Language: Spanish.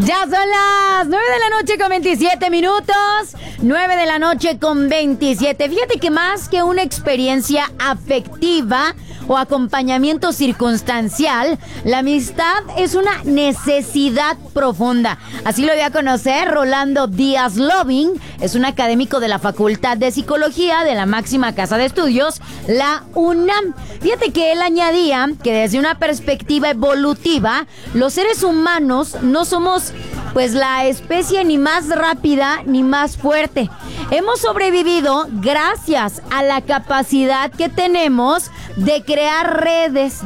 Ya son las 9 de la noche con 27 minutos. 9 de la noche con 27. Fíjate que más que una experiencia afectiva o acompañamiento circunstancial, la amistad es una necesidad profunda. Así lo dio a conocer Rolando Díaz Loving. Es un académico de la Facultad de Psicología de la máxima casa de estudios, la UNAM. Fíjate que él añadía que desde una perspectiva evolutiva, los seres humanos no somos pues la especie ni más rápida ni más fuerte. Hemos sobrevivido gracias a la capacidad que tenemos de crear redes,